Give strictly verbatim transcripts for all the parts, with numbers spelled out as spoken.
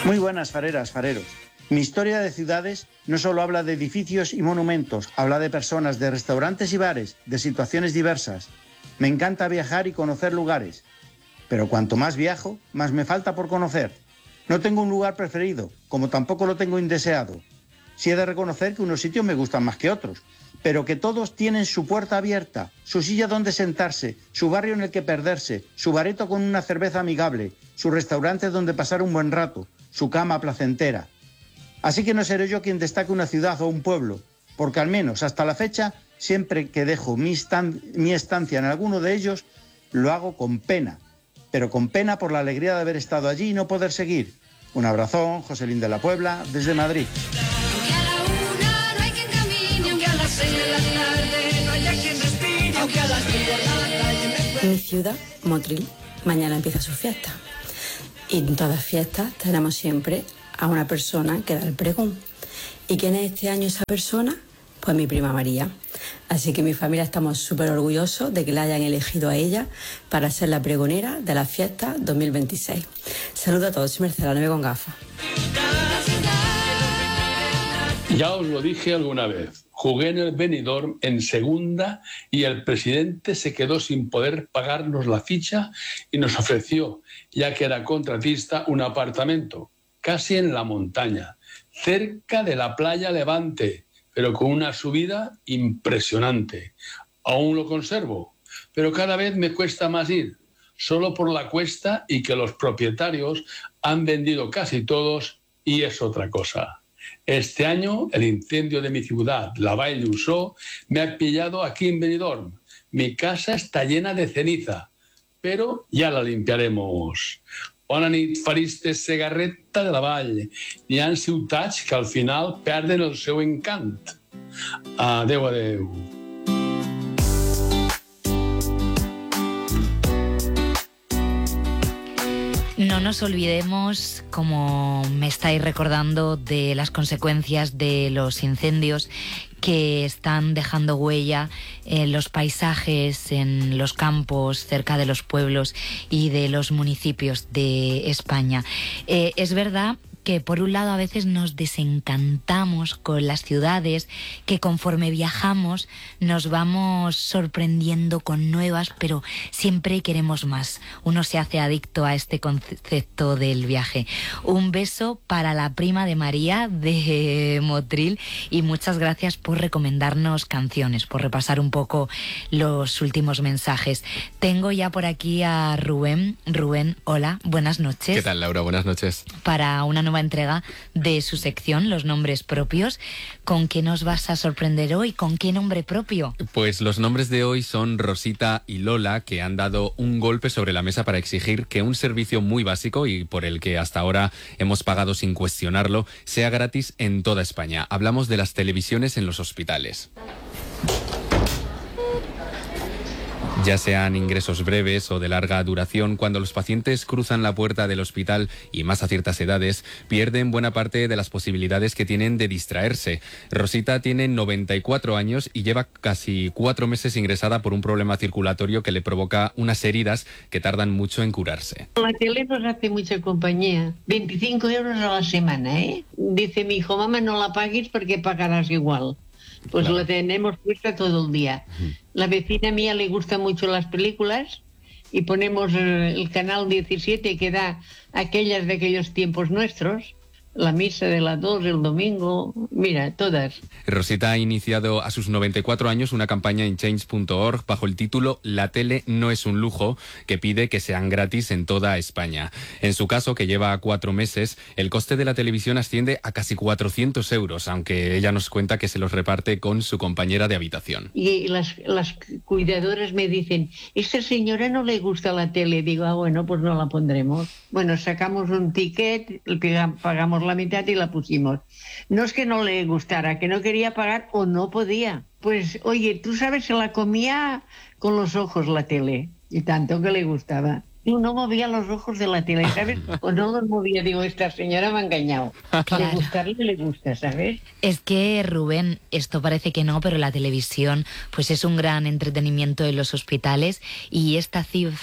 Muy buenas, fareras, fareros. Mi historia de ciudades no solo habla de edificios y monumentos, habla de personas, de restaurantes y bares, de situaciones diversas. Me encanta viajar y conocer lugares, pero cuanto más viajo, más me falta por conocer. No tengo un lugar preferido, como tampoco lo tengo indeseado. Sí he de reconocer que unos sitios me gustan más que otros, pero que todos tienen su puerta abierta, su silla donde sentarse, su barrio en el que perderse, su bareto con una cerveza amigable, su restaurante donde pasar un buen rato, su cama placentera. Así que no seré yo quien destaque una ciudad o un pueblo, porque al menos hasta la fecha, siempre que dejo mi, estan- mi estancia en alguno de ellos, lo hago con pena, pero con pena por la alegría de haber estado allí y no poder seguir. Un abrazón, Joselín de la Puebla, desde Madrid. Mi ciudad, Motril, mañana empieza su fiesta. Y en todas fiestas tenemos siempre a una persona que da el pregón. ¿Y quién es este año esa persona? Pues mi prima María. Así que mi familia estamos súper orgullosos de que la hayan elegido a ella para ser la pregonera de la fiesta dos mil veintiséis. Saludos a todos, soy Mercedes, la nueve con gafas. Ya os lo dije alguna vez, jugué en el Benidorm en segunda y el presidente se quedó sin poder pagarnos la ficha y nos ofreció, ya que era contratista, un apartamento, casi en la montaña, cerca de la playa Levante, pero con una subida impresionante. Aún lo conservo, pero cada vez me cuesta más ir, solo por la cuesta y que los propietarios han vendido casi todos y es otra cosa. Este año el incendio de mi ciudad, la Vall d'Uixó, me ha pillado aquí en Benidorm. Mi casa está llena de ceniza, pero ya la limpiaremos. Bona nit, faristes Segarreta de la Vall. Hi ha ciutats que al final perden el seu encant. Adeu, adeu. No nos olvidemos, como me estáis recordando, de las consecuencias de los incendios que están dejando huella en los paisajes, en los campos, cerca de los pueblos y de los municipios de España. Eh, es verdad que por un lado a veces nos desencantamos con las ciudades, que conforme viajamos nos vamos sorprendiendo con nuevas, pero siempre queremos más. Uno se hace adicto a este concepto del viaje. Un beso para la prima de María de Motril y muchas gracias por recomendarnos canciones, por repasar un poco los últimos mensajes. Tengo ya por aquí a Rubén. Rubén, hola, buenas noches. ¿Qué tal, Laura? Buenas noches. Para una nueva entrega de su sección, Los Nombres Propios. ¿Con qué nos vas a sorprender hoy? ¿Con qué nombre propio? Pues los nombres de hoy son Rosita y Lola, que han dado un golpe sobre la mesa para exigir que un servicio muy básico y por el que hasta ahora hemos pagado sin cuestionarlo, sea gratis en toda España. Hablamos de las televisiones en los hospitales. Ya sean ingresos breves o de larga duración, cuando los pacientes cruzan la puerta del hospital y más a ciertas edades, pierden buena parte de las posibilidades que tienen de distraerse. Rosita tiene noventa y cuatro años y lleva casi cuatro meses ingresada por un problema circulatorio que le provoca unas heridas que tardan mucho en curarse. La tele nos hace mucha compañía. veinticinco euros a la semana, ¿eh? Dice mi hijo, mamá, no la pagues porque pagarás igual. Pues claro, la tenemos puesta todo el día. Uh-huh. La vecina mía le gustan mucho las películas y ponemos el canal diecisiete que da aquellas de aquellos tiempos nuestros. La misa de las dos, el domingo, mira, todas. Rosita ha iniciado a sus noventa y cuatro años una campaña en change punto org bajo el título La tele no es un lujo, que pide que sean gratis en toda España. En su caso, que lleva cuatro meses, el coste de la televisión asciende a casi cuatrocientos euros, aunque ella nos cuenta que se los reparte con su compañera de habitación. Y las, las cuidadoras me dicen, esta señora no le gusta la tele. Digo, ah, bueno, pues no la pondremos. Bueno, sacamos un ticket, pagamos la mitad y la pusimos. No es que no le gustara, que no quería pagar o no podía. Pues, oye, tú sabes, se la comía con los ojos la tele, y tanto que le gustaba. Y no movía los ojos de la tele, ¿sabes? O no los movía. Digo, esta señora me ha engañado. Claro. Le gustarle, le gusta, ¿sabes? Es que, Rubén, esto parece que no, pero la televisión pues es un gran entretenimiento en los hospitales y esta cifra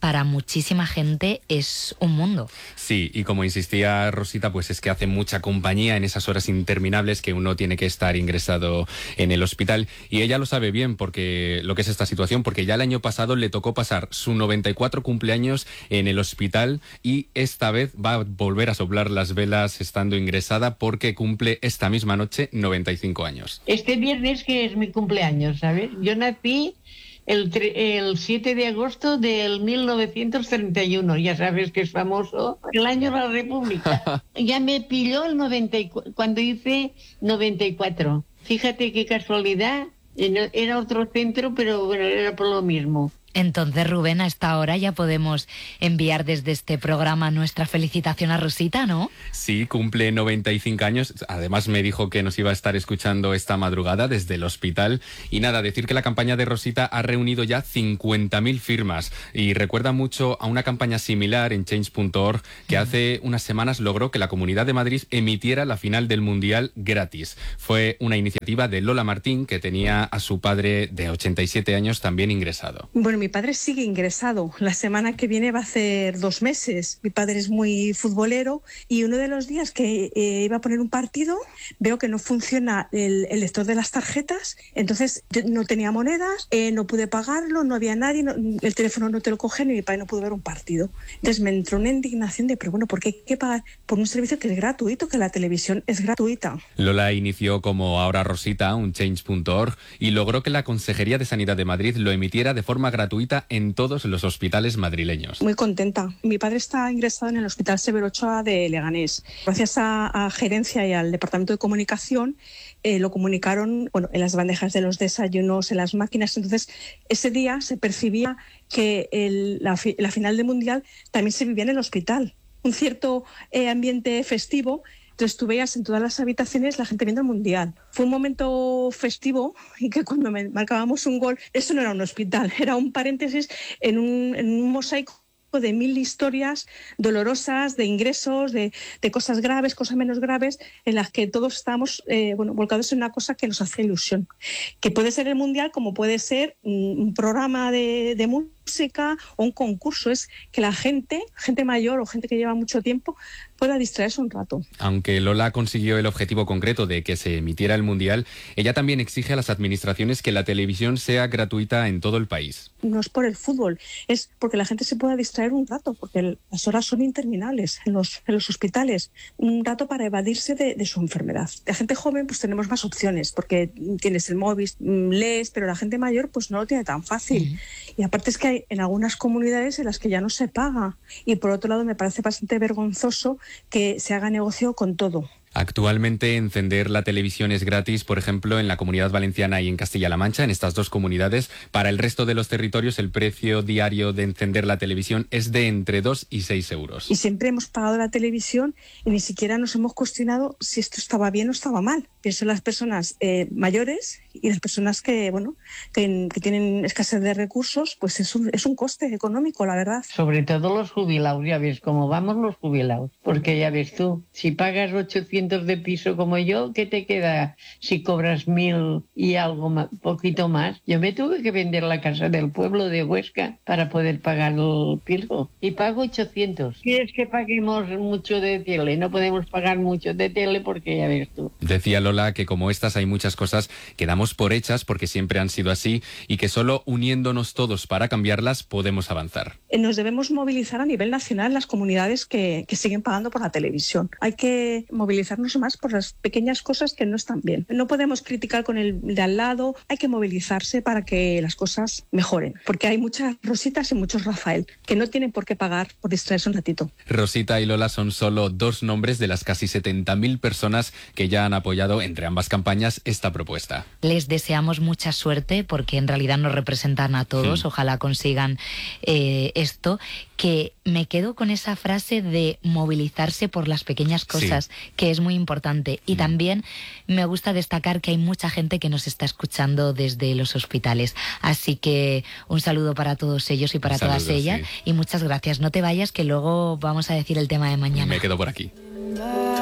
para muchísima gente es un mundo. Sí, y como insistía Rosita, pues es que hace mucha compañía en esas horas interminables que uno tiene que estar ingresado en el hospital. Y ella lo sabe bien porque lo que es esta situación, porque ya el año pasado le tocó pasar su noventa y cuatro cumpleaños en el hospital y esta vez va a volver a soplar las velas estando ingresada porque cumple esta misma noche noventa y cinco años. Este viernes que es mi cumpleaños, ¿sabes? Yo nací el, el siete de agosto del mil novecientos treinta y uno, ya sabes que es famoso, el año de la República. Ya me pilló el noventa y cuatro, cuando hice noventa y cuatro. Fíjate qué casualidad, era otro centro, pero bueno, era por lo mismo. Entonces, Rubén, a esta hora ya podemos enviar desde este programa nuestra felicitación a Rosita, ¿no? Sí, cumple noventa y cinco años. Además me dijo que nos iba a estar escuchando esta madrugada desde el hospital. Y nada, decir que la campaña de Rosita ha reunido ya cincuenta mil firmas. Y recuerda mucho a una campaña similar en change punto org que hace unas semanas logró que la Comunidad de Madrid emitiera la final del Mundial gratis. Fue una iniciativa de Lola Martín, que tenía a su padre de ochenta y siete años también ingresado. Bueno, mi padre sigue ingresado. La semana que viene va a hacer dos meses. Mi padre es muy futbolero y uno de los días que eh, iba a poner un partido, veo que no funciona el, el lector de las tarjetas. Entonces yo no tenía monedas, eh, no pude pagarlo, no había nadie, no, el teléfono no te lo cogen y mi padre no pudo ver un partido. Entonces me entró una indignación de, pero bueno, ¿por qué hay que pagar por un servicio que es gratuito, que la televisión es gratuita? Lola inició, como ahora Rosita, un change punto org y logró que la Consejería de Sanidad de Madrid lo emitiera de forma gratuita en todos los hospitales madrileños. Muy contenta. Mi padre está ingresado en el Hospital Severo Ochoa de Leganés. Gracias a, a Gerencia y al Departamento de Comunicación eh, lo comunicaron, bueno, en las bandejas de los desayunos, en las máquinas. Entonces, ese día se percibía que el, la, la final del Mundial también se vivía en el hospital. Un cierto eh, ambiente festivo. Entonces tú veías en todas las habitaciones la gente viendo el Mundial. Fue un momento festivo y que cuando marcábamos un gol, eso no era un hospital, era un paréntesis en un, en un mosaico de mil historias dolorosas, de ingresos, de, de cosas graves, cosas menos graves, en las que todos estamos eh, bueno, volcados en una cosa que nos hace ilusión. Que puede ser el Mundial como puede ser un programa de, de música o un concurso. Es que la gente, gente mayor o gente que lleva mucho tiempo, pueda distraerse un rato. Aunque Lola consiguió el objetivo concreto de que se emitiera el Mundial, ella también exige a las administraciones que la televisión sea gratuita en todo el país. No es por el fútbol, es porque la gente se pueda distraer un rato, porque las horas son interminables en los, en los hospitales, un rato para evadirse de, de su enfermedad. La gente joven pues tenemos más opciones, porque tienes el móvil, lees, pero la gente mayor pues no lo tiene tan fácil. Uh-huh. Y aparte es que hay en algunas comunidades en las que ya no se paga. Y por otro lado me parece bastante vergonzoso que se haga negocio con todo. Actualmente encender la televisión es gratis, por ejemplo, en la Comunidad Valenciana y en Castilla-La Mancha, en estas dos comunidades. Para el resto de los territorios, el precio diario de encender la televisión es de entre dos y seis euros. Y siempre hemos pagado la televisión y ni siquiera nos hemos cuestionado si esto estaba bien o estaba mal. Pienso en las personas eh, mayores y las personas que, bueno, que, que tienen escasez de recursos, pues es un, es un coste económico, la verdad. Sobre todo los jubilados, ya ves cómo vamos los jubilados. Porque ya ves tú, si pagas ochocientos de piso como yo, ¿qué te queda si cobras mil y algo más, poquito más? Yo me tuve que vender la casa del pueblo de Huesca para poder pagar el piso y pago ochocientos. ¿Quieres que paguemos mucho de tele? No podemos pagar mucho de tele porque ya ves tú. Decía Lola que como estas hay muchas cosas que damos por hechas porque siempre han sido así y que solo uniéndonos todos para cambiarlas podemos avanzar. Nos debemos movilizar a nivel nacional las comunidades que, que siguen pagando por la televisión. Hay que movilizar más por las pequeñas cosas que no están bien. No podemos criticar con el de al lado, hay que movilizarse para que las cosas mejoren, porque hay muchas Rositas y muchos Rafael que no tienen por qué pagar por distraerse un ratito. Rosita y Lola son solo dos nombres de las casi setenta mil personas que ya han apoyado entre ambas campañas esta propuesta. Les deseamos mucha suerte porque en realidad nos representan a todos, sí. Ojalá consigan eh, esto, que me quedo con esa frase de movilizarse por las pequeñas cosas, sí. Que es muy importante. Y mm. también me gusta destacar que hay mucha gente que nos está escuchando desde los hospitales. Así que un saludo para todos ellos y para saludo, todas ellas. Sí. Y muchas gracias. No te vayas, que luego vamos a decir el tema de mañana. Me quedo por aquí.